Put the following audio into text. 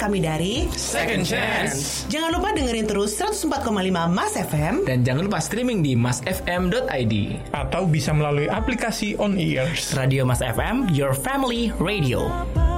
kami dari Second Chance. Jangan lupa dengerin terus 104,5 Mas FM. Dan jangan lupa streaming di masfm.id atau bisa melalui aplikasi On Ears. Radio Mas FM, your family radio.